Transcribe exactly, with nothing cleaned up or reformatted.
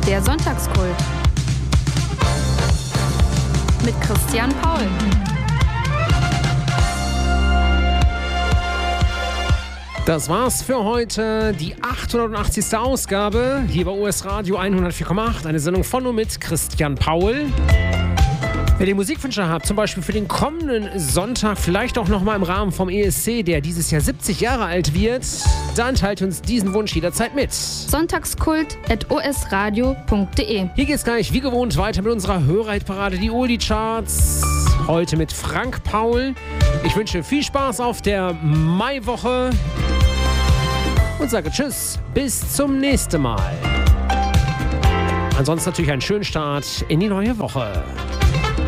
Der Sonntagskult mit Christian Paul. Das war's für heute, die achthundertachtzigste Ausgabe hier bei O S Radio hundertvier Komma acht, eine Sendung von und mit Christian Paul. Wenn ihr Musikwünsche habt, zum Beispiel für den kommenden Sonntag, vielleicht auch nochmal im Rahmen vom E S C, der dieses Jahr siebzig Jahre alt wird, dann teilt uns diesen Wunsch jederzeit mit. Sonntagskult at o s radio punkt d e. Hier geht's gleich wie gewohnt weiter mit unserer Hörerparade, die Oldie-Charts. Heute mit Frank Paul. Ich wünsche viel Spaß auf der Maiwoche und sage Tschüss, bis zum nächsten Mal. Ansonsten natürlich einen schönen Start in die neue Woche.